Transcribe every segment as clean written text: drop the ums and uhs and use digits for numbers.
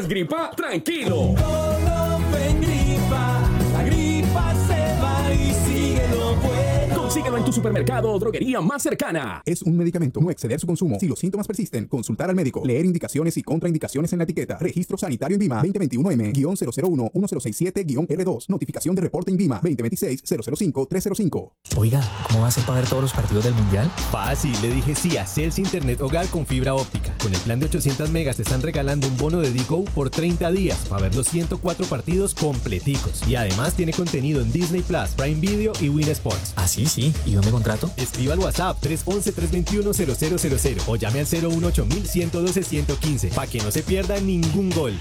¿Tienes gripa? ¡Tranquilo! La gripa se va y sigue lo bueno. Consíguelo en tu supermercado o droguería más cercana. Es un medicamento. No exceder su consumo. Si los síntomas persisten, consultar al médico. Leer indicaciones y contraindicaciones en la etiqueta. Registro sanitario INVIMA 2021M-001-106.7-R2. Notificación de reporte INVIMA 2026-005-305. Oiga, ¿cómo va a hacer para ver todos los partidos del Mundial? Fácil, le dije sí a Celsi Internet Hogar con fibra óptica. Con el plan de 800 megas te están regalando un bono de Digo por 30 días para ver los 104 partidos completicos. Y además tiene contenido en Disney Plus, Prime Video y Win Sports. Ah, sí. ¿Y dónde contrato? Escriba al WhatsApp 311-321-0000 o llame al 018-112-115 para que no se pierda ningún gol.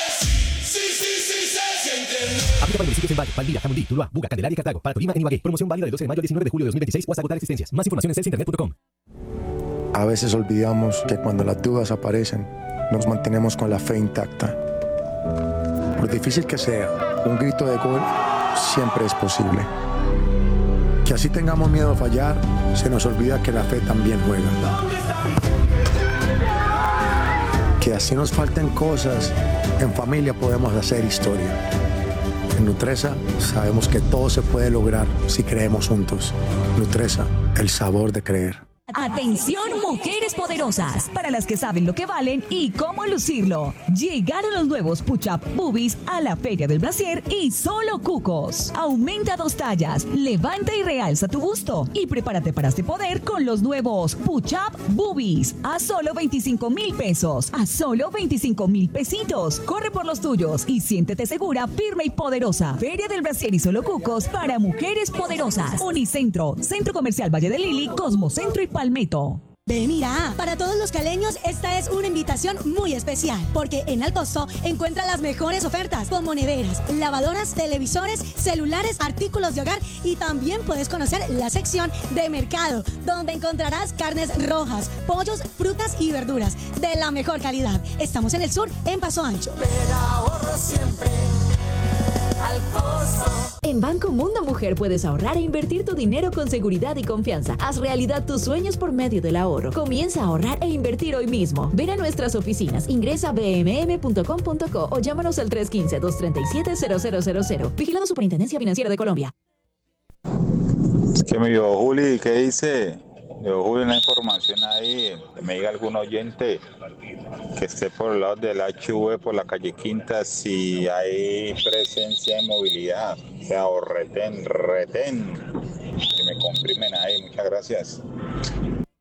Aplica para municipios en Valle, Palmira, Jamundí, Tuluá, Buga, Candelaria y Cartago. Para Tolima y Ibagué. Promoción válida del 12 de mayo al 19 de julio de 2026 o hasta agotar existencias. Más información en celsinternet.com. A veces olvidamos que cuando las dudas aparecen, nos mantenemos con la fe intacta. Por difícil que sea, un grito de gol siempre es posible. Que así tengamos miedo a fallar, se nos olvida que la fe también juega. Que así nos falten cosas, en familia podemos hacer historia. En Nutresa sabemos que todo se puede lograr si creemos juntos. Nutresa, el sabor de creer. Atención, mujeres poderosas, para las que saben lo que valen y cómo lucirlo. Llegaron los nuevos Push-Up Boobies a la Feria del Brasier y solo cucos. Aumenta 2 tallas, levanta y realza tu busto y prepárate para este poder con los nuevos Push-Up Boobies a solo 25,000 pesos, a solo 25,000 pesitos. Corre por los tuyos y siéntete segura, firme y poderosa. Feria del Brasier y solo cucos para mujeres poderosas. Unicentro, Centro Comercial Valle de Lili, Cosmocentro y Palmetto. Ve, mira, para todos los caleños esta es una invitación muy especial, porque en Al Costo encuentra las mejores ofertas como neveras, lavadoras, televisores, celulares, artículos de hogar y también puedes conocer la sección de mercado, donde encontrarás carnes rojas, pollos, frutas y verduras de la mejor calidad. Estamos en el sur, en Paso Ancho. Pero ahorro siempre Al Costo. En Banco Mundo Mujer puedes ahorrar e invertir tu dinero con seguridad y confianza. Haz realidad tus sueños por medio del ahorro. Comienza a ahorrar e invertir hoy mismo. Ven a nuestras oficinas, ingresa a bmm.com.co o llámanos al 315-237-0000. Vigilado Superintendencia Financiera de Colombia. Que me dio Juli, ¿qué dice? Yo Juli una información ahí, que me diga algún oyente que esté por el lado del HV, por la calle Quinta, si hay presencia de movilidad, o sea, o retén, que me comprimen ahí, muchas gracias.